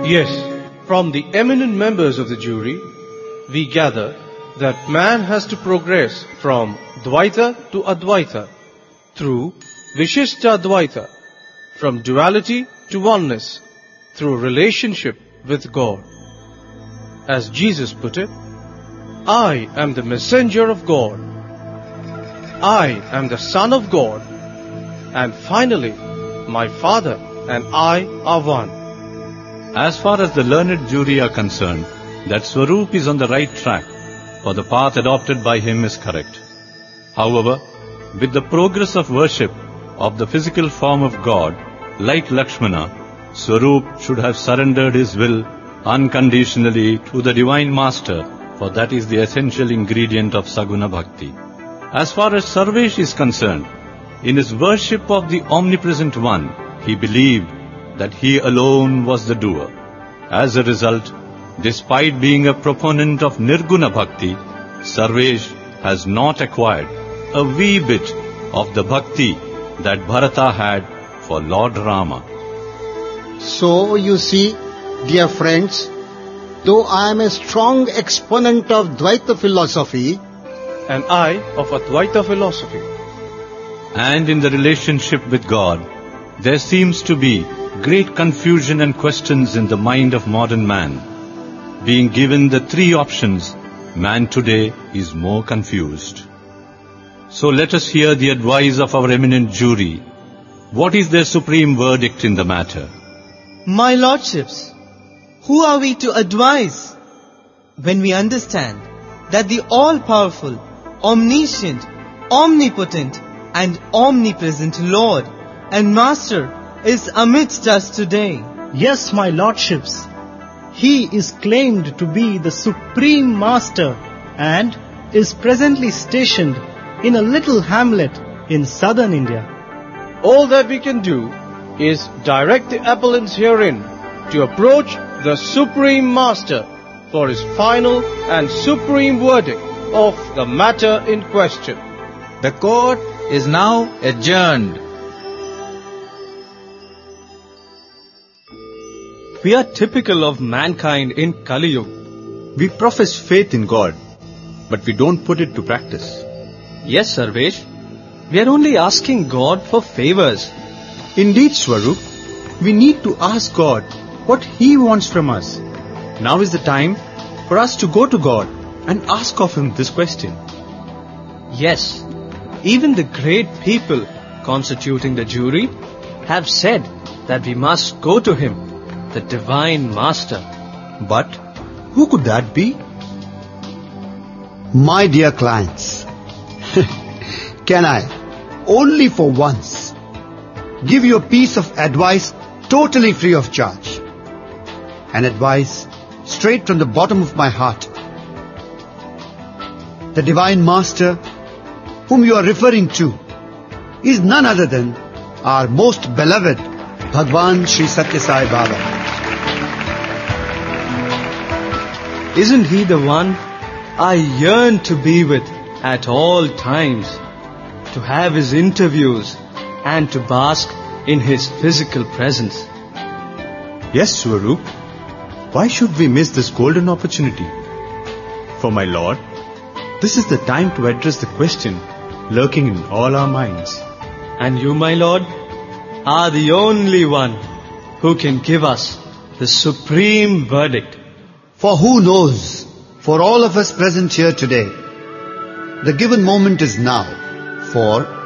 Yes, from the eminent members of the jury, we gather that man has to progress from Dvaita to Advaita through Vishishta Advaita, from duality to oneness through relationship with God. As Jesus put it, I am the messenger of God. I am the Son of God. And finally, my Father and I are one. As far as the learned jury are concerned, that Swarup is on the right track, for the path adopted by him is correct. However, with the progress of worship of the physical form of God, like Lakshmana, Swarup should have surrendered his will unconditionally to the Divine Master, for that is the essential ingredient of Saguna Bhakti. As far as Sarvesh is concerned, in his worship of the Omnipresent One, he believed that he alone was the doer. As a result, despite being a proponent of Nirguna Bhakti, Sarvesh has not acquired a wee bit of the Bhakti that Bharata had for Lord Rama. So you see, dear friends, though I am a strong exponent of Dvaita philosophy, and I of Advaita philosophy, and in the relationship with God, there seems to be great confusion and questions in the mind of modern man. Being given the three options, man today is more confused. So let us hear the advice of our eminent jury. What is their supreme verdict in the matter? My lordships, who are we to advise when we understand that the all-powerful, omniscient, omnipotent and omnipresent Lord and Master is amidst us today? Yes, my lordships, he is claimed to be the Supreme Master and is presently stationed in a little hamlet in southern India. all that we can do is direct the appellants herein to approach the Supreme Master for his final and supreme verdict of the matter in question. The court is now adjourned. We are typical of mankind in Kali Yuga. We profess faith in God, but we don't put it to practice. Yes, Sarvesh. We are only asking God for favors. Indeed, Swarup, we need to ask God what He wants from us. Now is the time for us to go to God and ask of Him this question. Yes, even the great people constituting the jury have said that we must go to Him, the Divine Master. But who could that be? My dear clients, can I, only for once, give you a piece of advice totally free of charge? An advice straight from the bottom of my heart. The Divine Master whom you are referring to is none other than our most beloved Bhagwan Sri Satya Sai Baba. Isn't He the one I yearn to be with at all times, to have His interviews and to bask in His physical presence? Yes, Swarup. Why should we miss this golden opportunity? For my Lord, this is the time to address the question lurking in all our minds. And you, my Lord, are the only one who can give us the supreme verdict. For who knows, for all of us present here today, the given moment is now, for